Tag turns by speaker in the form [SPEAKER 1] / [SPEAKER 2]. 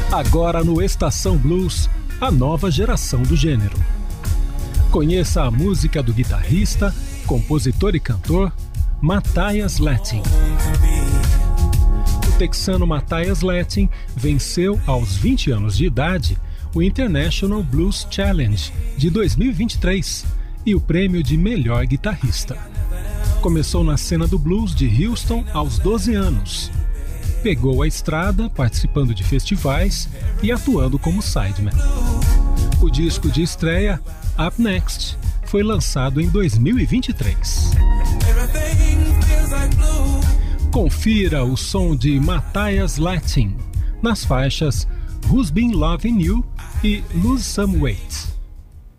[SPEAKER 1] Agora no Estação Blues, a nova geração do gênero. Conheça a música do guitarrista, compositor e cantor Matthias Letting. O texano Matthias Letting venceu aos 20 anos de idade o International Blues Challenge de 2023 e o prêmio de melhor guitarrista. Começou na cena do blues de Houston aos 12 anos. Pegou a estrada participando de festivais e atuando como sideman. O disco de estreia, Up Next, foi lançado em 2023. Confira o som de Matthias Letting nas faixas Who's Been Loving You e Lose Some Weight.